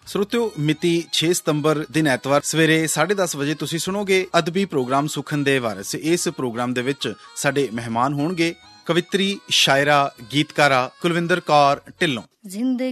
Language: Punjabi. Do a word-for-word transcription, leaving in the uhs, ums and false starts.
ਸਰੋਤਿਓ, ਮਿਤੀ ਛੇ ਸਤੰਬਰ ਦਿਨ ਐਤਵਾਰ ਸਵੇਰੇ ਸਾਢੇ ਦਸ ਵਜੇ ਤੁਸੀਂ ਸੁਣੋਗੇ ਅਦਬੀ ਪ੍ਰੋਗਰਾਮ ਸੁਖਨ ਦੇ ਵਾਰਿਸ। ਇਸ ਪ੍ਰੋਗਰਾਮ ਦੇ ਵਿੱਚ ਸਾਡੇ ਮਹਿਮਾਨ ਹੋਣਗੇ ਕਵਿੱਤਰੀ, ਸ਼ਾਇਰਾ, ਗੀਤਕਾਰਾ ਕੁਲਵਿੰਦਰ ਕੌਰ ਢਿੱਲੋਂ।